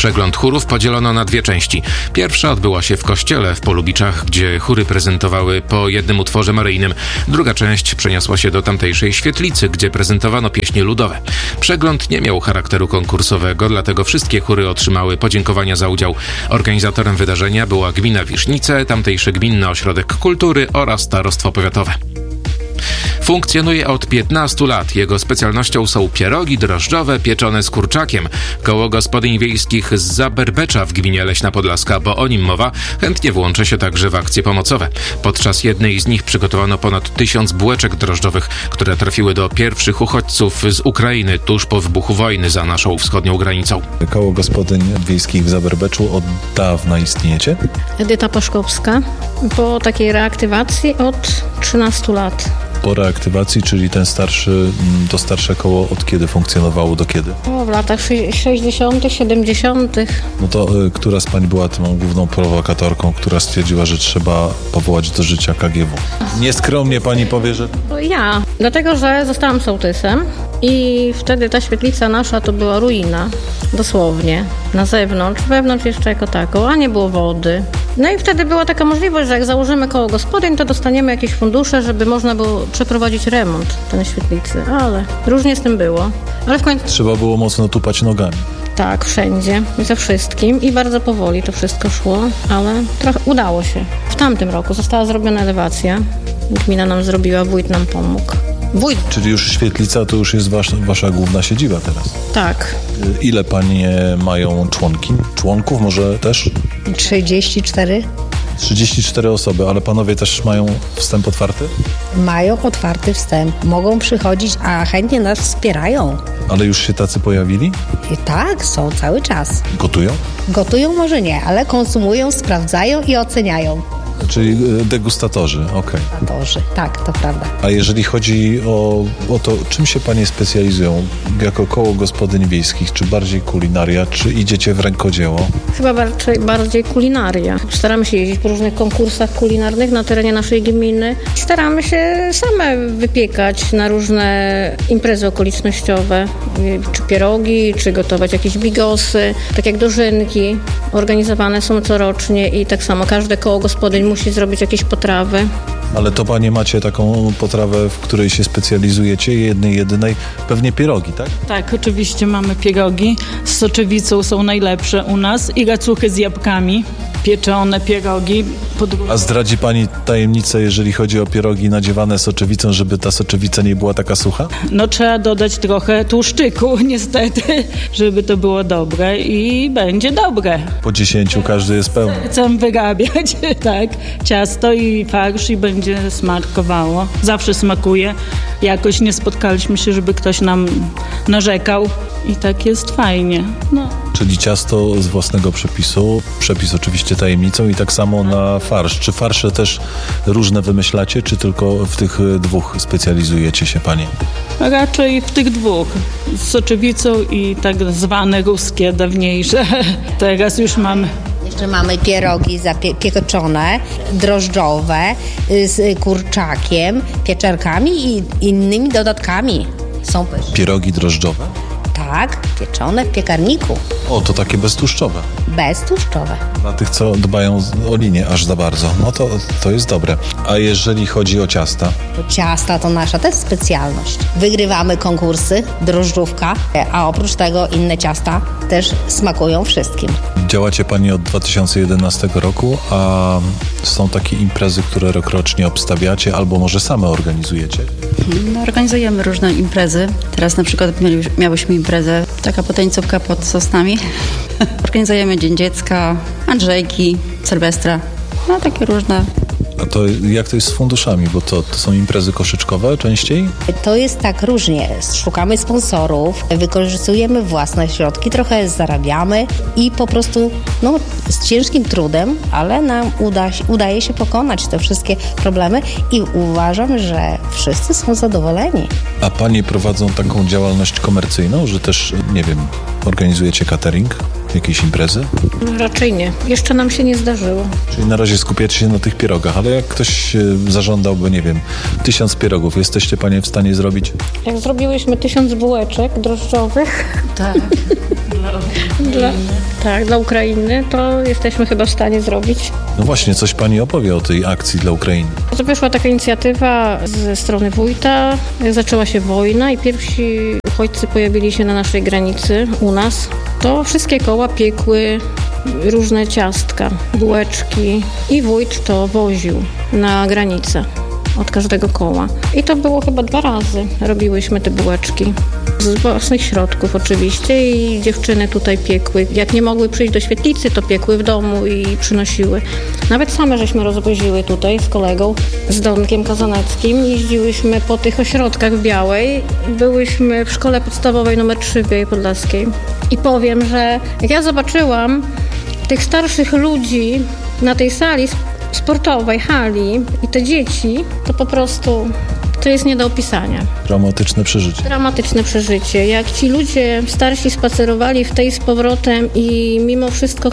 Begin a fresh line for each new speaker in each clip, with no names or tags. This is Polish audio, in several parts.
Przegląd chórów podzielono na dwie części. Pierwsza odbyła się w kościele w Polubiczach, gdzie chóry prezentowały po jednym utworze maryjnym. Druga część przeniosła się do tamtejszej świetlicy, gdzie prezentowano pieśni ludowe. Przegląd nie miał charakteru konkursowego, dlatego wszystkie chóry otrzymały podziękowania za udział. Organizatorem wydarzenia była gmina Wisznice, tamtejszy Gminny Ośrodek Kultury oraz Starostwo Powiatowe. Funkcjonuje od 15 lat. Jego specjalnością są pierogi drożdżowe pieczone z kurczakiem. Koło Gospodyń Wiejskich z Zaberbecza w gminie Leśna Podlaska, bo o nim mowa, chętnie włączy się także w akcje pomocowe. Podczas jednej z nich przygotowano ponad 1000 bułeczek drożdżowych, które trafiły do pierwszych uchodźców z Ukrainy tuż po wybuchu wojny za naszą wschodnią granicą.
Koło Gospodyń Wiejskich w Zaberbeczu od dawna istniejecie?
Edyta Paszkowska. Po takiej reaktywacji od 13 lat.
Po reaktywacji, czyli to starsze koło od kiedy funkcjonowało, do kiedy?
W latach 60., 70.
No to która z pań była tą główną prowokatorką, która stwierdziła, że trzeba powołać do życia KGW? Nieskromnie pani powie, że...
Ja, dlatego że zostałam sołtysem i wtedy ta świetlica nasza to była ruina, dosłownie, na zewnątrz, wewnątrz jeszcze jako taką, a nie było wody. No i wtedy była taka możliwość, że jak założymy koło gospodyń, to dostaniemy jakieś fundusze, żeby można było przeprowadzić remont tej świetlicy, ale różnie z tym było. Ale w końcu...
Trzeba było mocno tupać nogami.
Tak, wszędzie, ze wszystkim i bardzo powoli to wszystko szło, ale trochę udało się. W tamtym roku została zrobiona elewacja, gmina nam zrobiła, wójt nam pomógł.
Czyli już świetlica to już jest wasza główna siedziba teraz?
Tak.
Ile panie mają członków może też?
34.
34 osoby, ale panowie też mają wstęp otwarty?
Mają otwarty wstęp, mogą przychodzić, a chętnie nas wspierają.
Ale już się tacy pojawili?
I tak, są cały czas.
Gotują?
Gotują może nie, ale konsumują, sprawdzają i oceniają.
Czyli degustatorzy, okej.
Degustatorzy, tak, to prawda.
A jeżeli chodzi o to, czym się panie specjalizują jako koło gospodyń wiejskich? Czy bardziej kulinaria, czy idziecie w rękodzieło?
Chyba bardziej kulinaria. Staramy się jeździć po różnych konkursach kulinarnych na terenie naszej gminy. Staramy się same wypiekać na różne imprezy okolicznościowe, czy pierogi, czy gotować jakieś bigosy, tak jak dożynki. Organizowane są corocznie i tak samo każde koło gospodyń musi zrobić jakieś potrawy.
Ale to panie macie taką potrawę, w której się specjalizujecie, jedynej, pewnie pierogi, tak?
Tak, oczywiście mamy pierogi. Z soczewicą są najlepsze u nas i gacuchy z jabłkami. Pieczone pierogi.
A zdradzi pani tajemnicę, jeżeli chodzi o pierogi nadziewane soczewicą, żeby ta soczewica nie była taka sucha?
No trzeba dodać trochę tłuszczyku, niestety, żeby to było dobre i będzie dobre.
Po 10 każdy jest pełny.
Chcę wyrabiać, tak, ciasto i farsz i będzie smakowało. Zawsze smakuje. Jakoś nie spotkaliśmy się, żeby ktoś nam narzekał i tak jest fajnie. No.
Czyli ciasto z własnego przepisu, przepis oczywiście tajemnicą i tak samo na farsz. Czy farsze też różne wymyślacie, czy tylko w tych dwóch specjalizujecie się panie?
Raczej w tych dwóch. Z soczewicą i tak zwane ruskie, dawniejsze. Teraz już mamy...
Jeszcze mamy pierogi pieczone, drożdżowe, z kurczakiem, pieczarkami i innymi dodatkami. Są pyszne.
Pierogi drożdżowe?
Tak, pieczone w piekarniku.
O, to takie beztłuszczowe.
Beztłuszczowe.
Dla tych, co dbają o linię aż za bardzo. No to jest dobre. A jeżeli chodzi o ciasta?
To ciasta to nasza też specjalność. Wygrywamy konkursy, drożdżówka, a oprócz tego inne ciasta też smakują wszystkim.
Działacie pani od 2011 roku, a są takie imprezy, które rokrocznie obstawiacie albo może same organizujecie?
No, organizujemy różne imprezy. Teraz na przykład miałyśmy imprezę, taka potańcówka pod Sosnami. Organizujemy Dzień Dziecka, Andrzejki, Sylwestra, no takie różne.
A to jak to jest z funduszami? Bo to są imprezy koszyczkowe częściej?
To jest tak różnie. Szukamy sponsorów, wykorzystujemy własne środki, trochę zarabiamy i po prostu z ciężkim trudem, ale nam udaje się pokonać te wszystkie problemy i uważam, że wszyscy są zadowoleni.
A panie prowadzą taką działalność komercyjną, że też, nie wiem, organizujecie catering? Jakieś imprezy?
Raczej nie. Jeszcze nam się nie zdarzyło.
Czyli na razie skupiacie się na tych pierogach, ale jak ktoś zażądałby, nie wiem, 1000 pierogów, jesteście panie w stanie zrobić?
Jak zrobiłyśmy 1000 bułeczek drożdżowych.
Tak.
Dla Ukrainy to jesteśmy chyba w stanie zrobić.
No właśnie, coś pani opowie o tej akcji dla Ukrainy.
Wyszła taka inicjatywa ze strony wójta, jak zaczęła się wojna i pierwsi uchodźcy pojawili się na naszej granicy u nas, to wszystkie koła piekły różne ciastka, bułeczki i wójt to woził na granicę od każdego koła. I to było chyba 2 razy. Robiłyśmy te bułeczki. Z własnych środków oczywiście i dziewczyny tutaj piekły. Jak nie mogły przyjść do świetlicy, to piekły w domu i przynosiły. Nawet same żeśmy rozwoziły tutaj z kolegą, z Donkiem Kazaneckim. Jeździłyśmy po tych ośrodkach w Białej. Byłyśmy w szkole podstawowej nr 3 w Białej Podlaskiej. I powiem, że jak ja zobaczyłam tych starszych ludzi na tej sali sportowej, hali i te dzieci, to po prostu to jest nie do opisania.
Dramatyczne przeżycie.
Dramatyczne przeżycie. Jak ci ludzie starsi spacerowali w tej z powrotem i mimo wszystko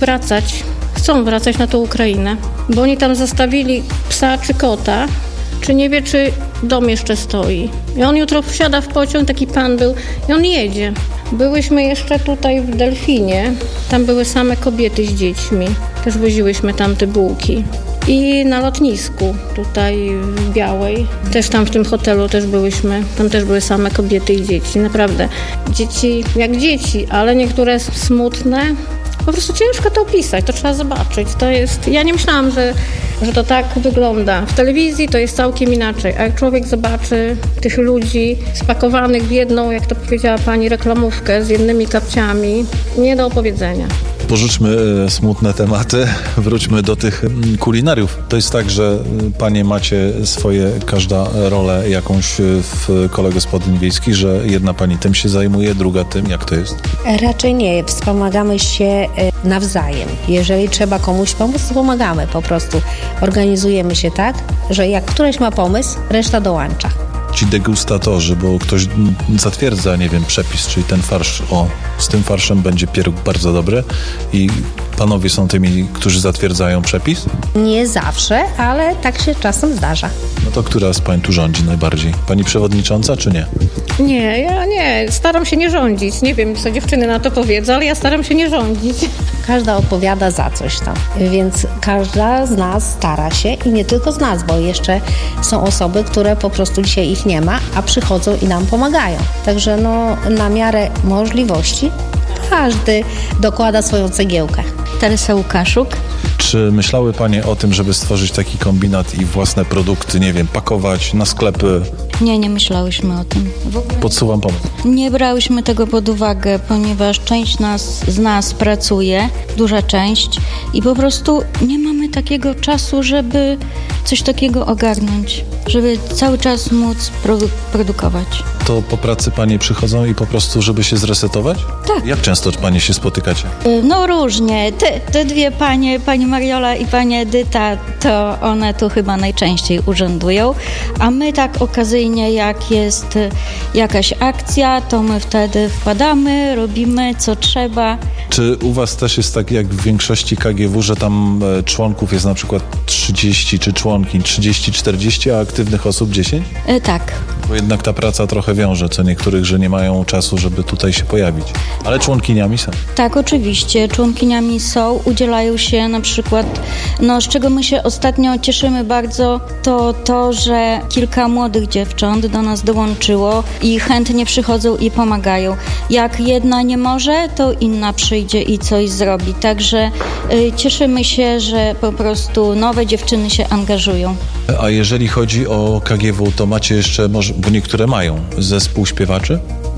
chcą wracać na tą Ukrainę, bo oni tam zostawili psa czy kota, czy nie wie, czy dom jeszcze stoi. I on jutro wsiada w pociąg, taki pan był, i on jedzie. Byłyśmy jeszcze tutaj w Delfinie, tam były same kobiety z dziećmi. Też woziłyśmy tam te bułki. I na lotnisku tutaj w Białej, też tam w tym hotelu też byłyśmy, tam też były same kobiety i dzieci. Naprawdę, dzieci jak dzieci, ale niektóre smutne. Po prostu ciężko to opisać, to trzeba zobaczyć. To jest, ja nie myślałam, że to tak wygląda. W telewizji to jest całkiem inaczej, a jak człowiek zobaczy tych ludzi spakowanych w jedną, jak to powiedziała pani, reklamówkę z jednymi kapciami, nie do opowiedzenia.
Porzućmy smutne tematy, wróćmy do tych kulinariów. To jest tak, że panie macie swoje, każda rolę jakąś w kole gospodyń wiejskich, że jedna pani tym się zajmuje, druga tym. Jak to jest?
Raczej nie. Wspomagamy się nawzajem. Jeżeli trzeba komuś pomóc, to pomagamy po prostu. Organizujemy się tak, że jak któreś ma pomysł, reszta dołącza.
Ci degustatorzy, bo ktoś zatwierdza, nie wiem, przepis, czyli ten farsz, z tym farszem będzie pieróg bardzo dobry i panowie są tymi, którzy zatwierdzają przepis?
Nie zawsze, ale tak się czasem zdarza.
No to która z pań tu rządzi najbardziej? Pani przewodnicząca, czy nie?
Nie, ja nie. Staram się nie rządzić. Nie wiem, co dziewczyny na to powiedzą, ale ja staram się nie rządzić.
Każda odpowiada za coś tam, więc każda z nas stara się i nie tylko z nas, bo jeszcze są osoby, które po prostu dzisiaj ich nie ma, a przychodzą i nam pomagają. Także na miarę możliwości każdy dokłada swoją cegiełkę.
Teresa Łukaszuk.
Czy myślały panie o tym, żeby stworzyć taki kombinat i własne produkty, nie wiem, pakować na sklepy?
Nie myślałyśmy o tym.
Podsuwam pomysł.
Nie brałyśmy tego pod uwagę, ponieważ część z nas pracuje, duża część i po prostu nie mamy takiego czasu, żeby coś takiego ogarnąć, żeby cały czas móc produkować.
To po pracy panie przychodzą i po prostu, żeby się zresetować?
Tak.
Jak często panie się spotykacie?
No różnie. Te dwie panie, pani Mariola i pani Edyta, to one tu chyba najczęściej urzędują, a my tak okazyjnie, jak jest jakaś akcja, to my wtedy wpadamy, robimy co trzeba.
Czy u was też jest tak jak w większości KGW, że tam członków jest na przykład 30 czy członkiń 30-40, a aktywnych osób 10?
Tak.
Bo jednak ta praca trochę wiąże co niektórych, że nie mają czasu, żeby tutaj się pojawić. Ale członkiniami są.
Tak, oczywiście. Członkiniami są, udzielają się na przykład, z czego my się ostatnio cieszymy bardzo, to, że kilka młodych dziewcząt do nas dołączyło i chętnie przychodzą i pomagają. Jak jedna nie może, to inna przyjdzie i coś zrobi. Także cieszymy się, że po prostu nowe dziewczyny się angażują.
A jeżeli chodzi o KGW, to macie jeszcze, bo niektóre mają, zespół śpiewaczy?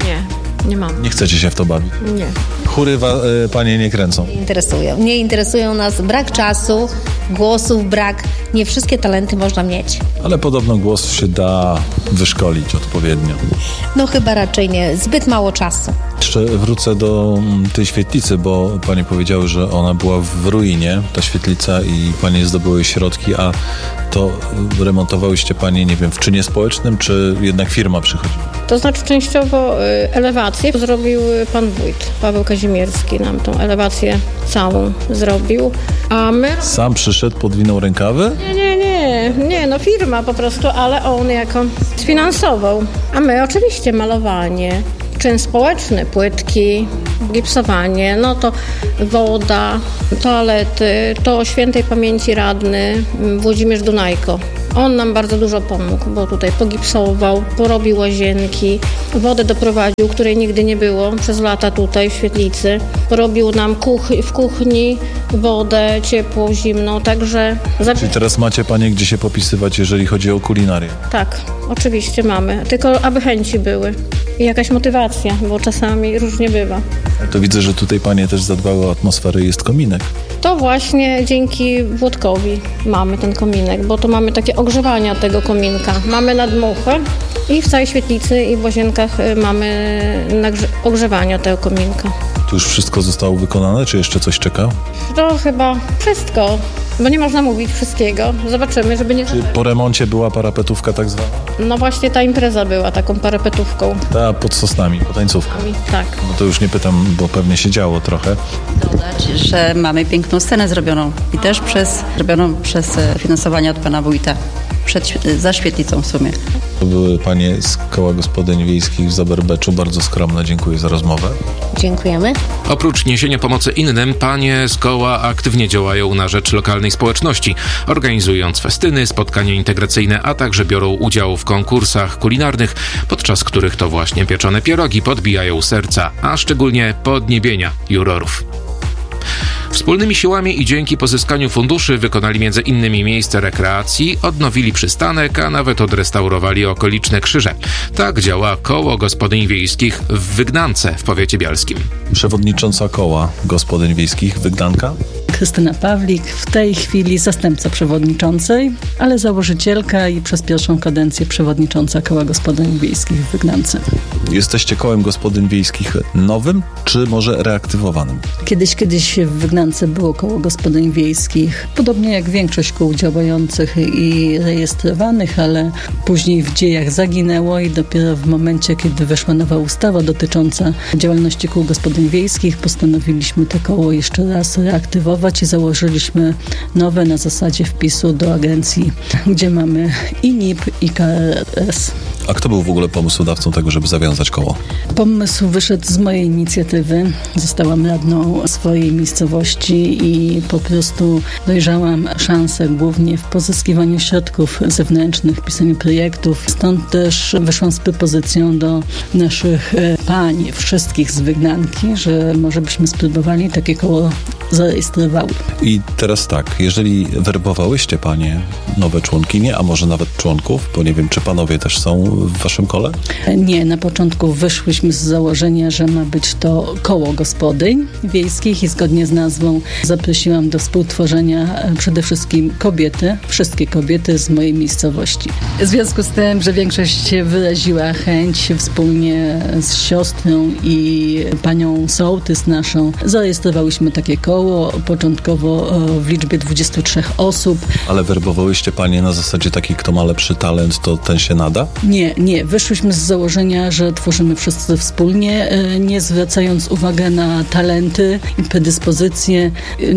Nie mam.
Nie chcecie się w to bawić?
Nie.
Chóry panie nie kręcą?
Nie interesują nas brak czasu, głosów brak. Nie wszystkie talenty można mieć.
Ale podobno głos się da wyszkolić odpowiednio.
Chyba raczej nie. Zbyt mało czasu.
Jeszcze wrócę do tej świetlicy, bo panie powiedziały, że ona była w ruinie, ta świetlica, i panie zdobyły środki, a to remontowałyście panie, nie wiem, w czynie społecznym, czy jednak firma przychodzi?
To znaczy częściowo elewację zrobił pan wójt, Paweł Kazimierski nam tą elewację całą zrobił, a my...
Sam przyszedł, podwinął rękawy?
Nie, firma po prostu, ale on jako sfinansował. A my oczywiście malowanie, czyn społeczny, płytki, gipsowanie, no to woda, toalety, to świętej pamięci radny Włodzimierz Dunajko. On nam bardzo dużo pomógł, bo tutaj pogipsował, porobił łazienki, wodę doprowadził, której nigdy nie było przez lata tutaj w świetlicy. Porobił nam w kuchni wodę, ciepłą, zimną, także...
Czyli teraz macie panie gdzie się popisywać, jeżeli chodzi o kulinarię?
Tak, oczywiście mamy, tylko aby chęci były i jakaś motywacja, bo czasami różnie bywa.
To widzę, że tutaj panie też zadbały o atmosferę i jest kominek.
To właśnie dzięki Włodkowi mamy ten kominek, bo to mamy takie ogrzewania tego kominka. Mamy nadmuchę i w całej świetlicy i w łazienkach mamy ogrzewania tego kominka.
Tu już wszystko zostało wykonane, czy jeszcze coś czeka?
To chyba wszystko, bo nie można mówić wszystkiego. Zobaczymy, żeby nie...
Czy po remoncie była parapetówka tak zwana?
No właśnie ta impreza była taką parapetówką.
Ta pod sosnami, po tańcówkę.
Tak.
No to już nie pytam, bo pewnie się działo trochę.
Dodać, że mamy piękną scenę zrobioną i też zrobioną przez finansowanie od pana wójta. Za świetlicą w sumie.
To były panie z Koła Gospodyń Wiejskich w Zaberbeczu. Bardzo skromne. Dziękuję za rozmowę.
Dziękujemy.
Oprócz niesienia pomocy innym, panie z koła aktywnie działają na rzecz lokalnej społeczności, organizując festyny, spotkania integracyjne, a także biorą udział w konkursach kulinarnych, podczas których to właśnie pieczone pierogi podbijają serca, a szczególnie podniebienia jurorów. Wspólnymi siłami i dzięki pozyskaniu funduszy wykonali m.in. miejsce rekreacji, odnowili przystanek, a nawet odrestaurowali okoliczne krzyże. Tak działa Koło Gospodyń Wiejskich w Wygnance w powiecie bielskim.
Przewodnicząca Koła Gospodyń Wiejskich Wygnanka?
Krystyna Pawlik, w tej chwili zastępca przewodniczącej, ale założycielka i przez pierwszą kadencję przewodnicząca Koła Gospodyń Wiejskich w Wygnance.
Jesteście Kołem Gospodyń Wiejskich nowym, czy może reaktywowanym?
Kiedyś w Wygnance było Koło Gospodyń Wiejskich, podobnie jak większość kół działających i rejestrowanych, ale później w dziejach zaginęło i dopiero w momencie, kiedy weszła nowa ustawa dotycząca działalności kół gospodyń wiejskich, postanowiliśmy to koło jeszcze raz reaktywować i założyliśmy nowe na zasadzie wpisu do agencji, gdzie mamy i NIP, i KRS.
A kto był w ogóle pomysłodawcą tego, żeby zawiązać koło?
Pomysł wyszedł z mojej inicjatywy. Zostałam radną swojej miejscowości i po prostu dojrzałam szansę głównie w pozyskiwaniu środków zewnętrznych, pisaniu projektów. Stąd też wyszłam z propozycją do naszych pań, wszystkich z Wygnanki, że może byśmy spróbowali takie koło zarejestrowały.
I teraz tak, jeżeli werbowałyście panie nowe członkinie, a może nawet członków, bo nie wiem, czy panowie też są w waszym kole?
Nie, na początku wyszłyśmy z założenia, że ma być to koło gospodyń wiejskich i zgodnie z nazwą zaprosiłam do współtworzenia przede wszystkim kobiety, wszystkie kobiety z mojej miejscowości. W związku z tym, że większość wyraziła chęć wspólnie z siostrą i panią sołtys naszą, zarejestrowałyśmy takie koło, początkowo w liczbie 23 osób.
Ale werbowałyście panie na zasadzie takiej, kto ma lepszy talent, to ten się nada?
Nie. Wyszłyśmy z założenia, że tworzymy wszyscy wspólnie, nie zwracając uwagi na talenty i predyspozycje.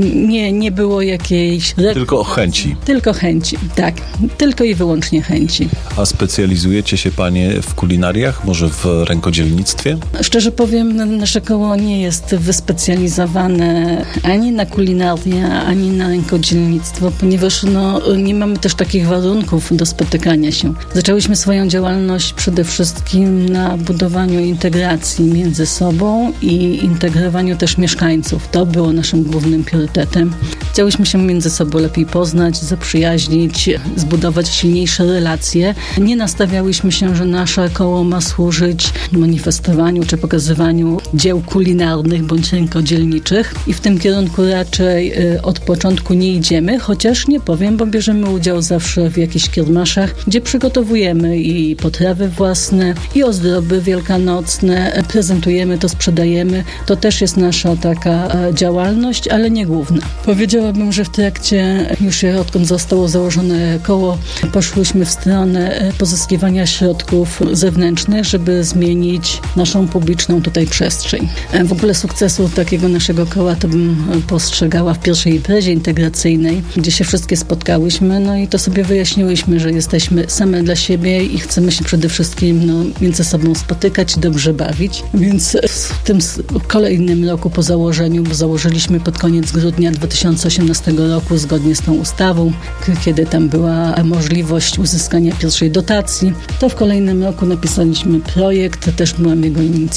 Nie było jakiejś...
Tylko chęci.
Tylko chęci, tak. Tylko i wyłącznie chęci.
A specjalizujecie się panie w kulinariach? Może w rękodzielnictwie?
Szczerze powiem, nasze koło nie jest wyspecjalizowane ani na kulinarię, ani na rękodzielnictwo, ponieważ nie mamy też takich warunków do spotykania się. Zaczęłyśmy swoją działalność przede wszystkim na budowaniu integracji między sobą i integrowaniu też mieszkańców. To było naszym głównym priorytetem. Chciałyśmy się między sobą lepiej poznać, zaprzyjaźnić, zbudować silniejsze relacje. Nie nastawiałyśmy się, że nasze koło ma służyć manifestowaniu czy pokazywaniu dzieł kulinarnych bądź rękodzielniczych i w tym kierunku raczej od początku nie idziemy, chociaż nie powiem, bo bierzemy udział zawsze w jakichś kiermaszach, gdzie przygotowujemy i potrawy własne, i ozdoby wielkanocne, prezentujemy to, sprzedajemy. To też jest nasza taka działalność, ale nie główna. Powiedziałabym, Powiedziałabym, że w trakcie, już odkąd zostało założone koło, poszłyśmy w stronę pozyskiwania środków zewnętrznych, żeby zmienić naszą publiczną tutaj przestrzeń. W ogóle sukcesu takiego naszego koła to bym postrzegała w pierwszej imprezie integracyjnej, gdzie się wszystkie spotkałyśmy, no i to sobie wyjaśniłyśmy, że jesteśmy same dla siebie i chcemy się przede wszystkim między sobą spotykać i dobrze bawić. Więc w tym kolejnym roku po założeniu, bo założyliśmy pod koniec grudnia 2018 roku zgodnie z tą ustawą, kiedy tam była możliwość uzyskania pierwszej dotacji, to w kolejnym roku napisaliśmy projekt, też byłam jego inicjatorem.